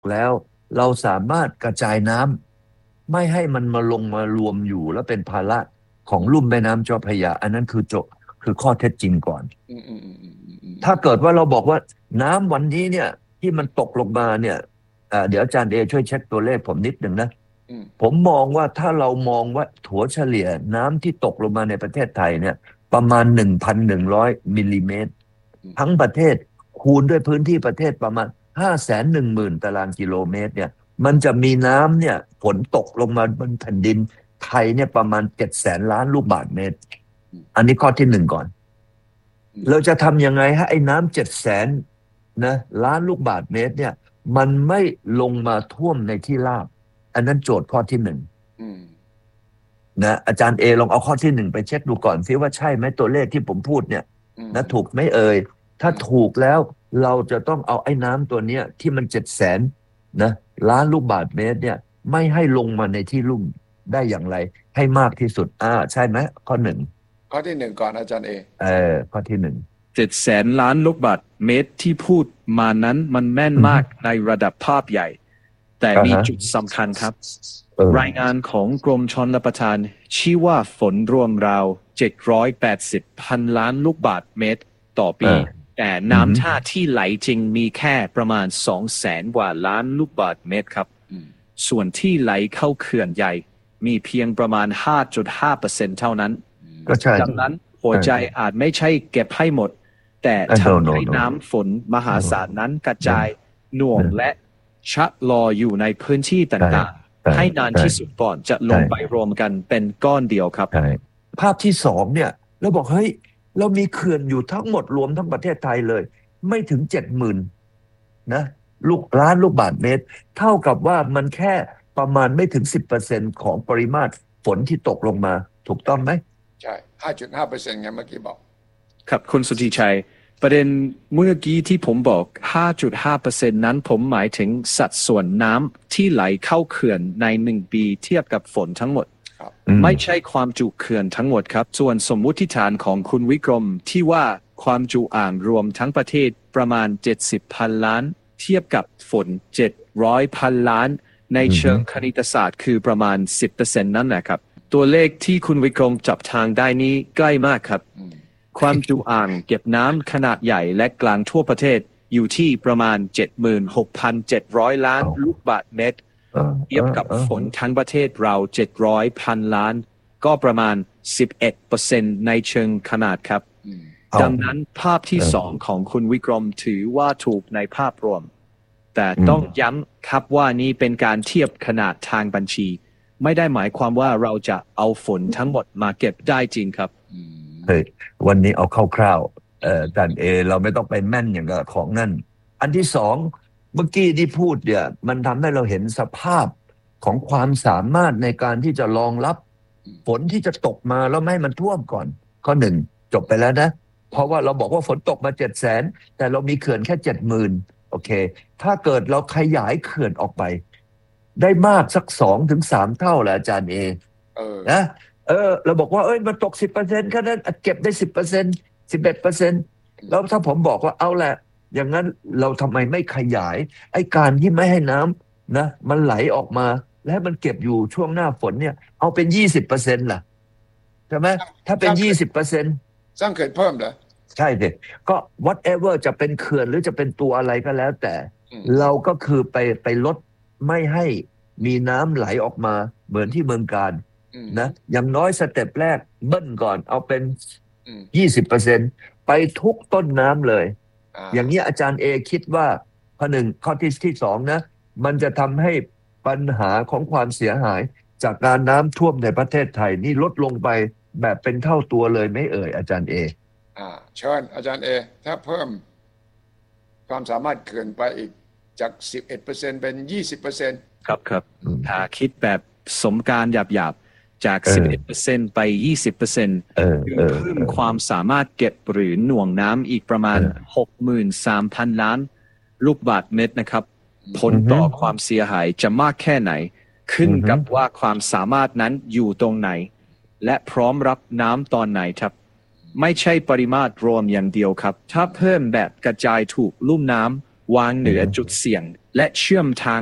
แล้วเราสามารถกระจายน้ำไม่ให้มันมาลงมารวมอยู่แล้วเป็นภาระของลุ่มแม่น้ำเจ้าพระยาอันนั้นคือคือข้อเท็จจริงก่อนอืมอืมอืมอืมอืมถ้าเกิดว่าเราบอกว่าน้ำวันนี้เนี่ยที่มันตกลงมาเนี่ยเดี๋ยวอาจารย์เอช่วยเช็คตัวเลขผมนิดหนึ่งนะอืมผมมองว่าถ้าเรามองว่าถัวเฉลี่ยน้ำที่ตกลงมาในประเทศไทยเนี่ยประมาณ1,100 มิลลิเมตรอืมทั้งประเทศคูณด้วยพื้นที่ประเทศประมาณ510,000 ตารางกิโลเมตรเนี่ยมันจะมีน้ำเนี่ยฝนตกลงมาบนแผ่นดินไทยเนี่ยประมาณ700,000 ล้านลูกบาศก์เมตรอันนี้ข้อที่หนึ่งก่อนเราจะทำยังไงให้ไอ้น้ำ700,000นะล้านลูกบาศก์เมตรเนี่ยมันไม่ลงมาท่วมในที่ราบอันนั้นโจทย์ข้อที่หนึ่งอืมนะอาจารย์เอลองเอาข้อที่หนึ่งไปเช็คดูก่อนซิว่าใช่ไหมตัวเลขที่ผมพูดเนี่ยอืมนะถูกไหมเอ่ยถ้าถูกแล้วเราจะต้องเอาไอ้น้ำตัวเนี้ยที่มัน700,000นะล้านลูกบาศก์เมตรเนี่ยไม่ให้ลงมาในที่ลุ่มได้อย่างไรให้มากที่สุดใช่ไหมข้อหนึ่งข้อที่หนึ่งก่อนอาจารย์เอข้อที่หนึ่ง 700,000 ล้านลูกบาศก์เมตรที่พูดมานั้นมันแม่นอือฮึมากในระดับภาพใหญ่ แต่มีฮะจุดสำคัญครับเออรายงานของกรมชลประทานชี้ว่าฝนรวมราว780,000 ล้านลูกบาศก์เมตรต่อเอปีอแต่อือฮึน้ำท่าที่ไหลจริงมีแค่ประมาณ200,000 กว่าล้านลูกบาศก์เมตรครับอืมส่วนที่ไหลเข้าเขื่อนใหญ่มีเพียงประมาณ 5.5% เท่านั้นก็ใช่ดังนั้นหัวเออใจอาจไม่ใช่เก็บให้หมดแต่ no ทำ no ให้ no น้ำฝนมหา no ศาลนั้นกระจาย no หน่วง no และชะลออยู่ในพื้นที่ตใช่่างใช่ๆให้นานใช่ที่สุดก่อนจะลใช่งไปรวมกันเป็นก้อนเดียวครับใช่ภาพที่สองเนี่ยเราบอกเฮ้ยเรามีเขื่อนอยู่ทั้งหมดรวมทั้งประเทศไทยเลยไม่ถึง70,000นะล้านลูกบาศก์เมตรเท่ากับว่ามันแค่ประมาณไม่ถึง10%ของปริมาตรฝนที่ตกลงมาถูกต้องไหมใช่5.5%ไงเมื่อกี้บอกครับคุณสุทธิชัยประเด็นเมื่อกี้ที่ผมบอก 5.5% นั้นผมหมายถึงสัดส่วนน้ำที่ไหลเข้าเขื่อนใน1 ปีเทียบกับฝนทั้งหมดครับไม่ใช่ความจุเขื่อนทั้งหมดครับส่วนสมมุติฐานของคุณวิกรมที่ว่าความจุอ่างรวมทั้งประเทศประมาณ70,000 ล้านเทียบกับฝน700,000 ล้านในเชิงคณิตศาสตร์คือประมาณ 10% นั่นแหละครับตัวเลขที่คุณวิกรมจับทางได้นี้ใกล้มากครับความจุอ่างเก็บน้ำขนาดใหญ่และกลางทั่วประเทศอยู่ที่ประมาณ 76,700 ล้านลูกบาศก์เมตรเทียบกับฝนทั้งประเทศเรา700,000 ล้านก็ประมาณ 11% ในเชิงขนาดครับดังนั้นภาพที่สองของคุณวิกรมถือว่าถูกในภาพรวมแต่ต้องย้ำครับว่านี่เป็นการเทียบขนาดทางบัญชีไม่ได้หมายความว่าเราจะเอาฝนทั้งหมดมาเก็บได้จริงครับเฮ้ยวันนี้เอาคร่าวๆอาจารย์เอเราไม่ต้องไปแม่นอย่างกับของนั่นอันที่สองเมื่อกี้ที่พูดเนี่ยมันทำให้เราเห็นสภาพของความสามารถในการที่จะรองรับฝนที่จะตกมาแล้วไม่ให้มันท่วมก่อนข้อหนึ่งจบไปแล้วนะเพราะว่าเราบอกว่าฝนตกมา700,000แต่เรามีเขื่อนแค่70,000โอเคถ้าเกิดเราขยายเขื่อนออกไปได้มากสัก2 ถึง 3เท่าแหละอาจารย์เอนะเราบอกว่ามันตก10%แค่นั้นเก็บได้10% 11%แล้วถ้าผมบอกว่าเอาแหละอย่างนั้นเราทำไมไม่ขยายไอ้การที่ไม่ให้น้ำนะมันไหลออกมาและมันเก็บอยู่ช่วงหน้าฝนเนี่ยเอาเป็น20%ล่ะใช่ไหมถ้าเป็น20% สร้างเขื่อนเพิ่มเหรอใช่สิก็ whatever จะเป็นเขื่อนหรือจะเป็นตัวอะไรก็แล้วแต่เราก็คือไปลดไม่ให้มีน้ำไหลออกมาเหมือนที่เมืองการนะอย่างน้อยสเต็ปแรกเบิ้ลก่อนเอาเป็น20%ไปทุกต้นน้ำเลยอย่างนี้อาจารย์เอคิดว่าข้อหนึ่งข้อที่สองนะมันจะทำให้ปัญหาของความเสียหายจากการน้ำท่วมในประเทศไทยนี่ลดลงไปแบบเป็นเท่าตัวเลยไหมเอ่ยอาจารย์เอเชิญอาจารย์เอถ้าเพิ่มความสามารถเขื่อนไปอีกจาก 11% เป็น 20% ครับถ้าคิดแบบสมการหยาบๆจาก 11% ไป 20%เพิ่มความสามารถเก็บหรือหน่วงน้ำอีกประมาณ 63,000 ล้านลูกบาศก์เมตรนะครับผลต่อความเสียหายจะมากแค่ไหนขึ้นกับว่าความสามารถนั้นอยู่ตรงไหนและพร้อมรับน้ำตอนไหนครับไม่ใช่ปริมาตรรวมอย่างเดียวครับถ้าเพิ่มแบบกระจายถูกลุ่มน้ำวางเหนือจุดเสี่ยงและเชื่อมทาง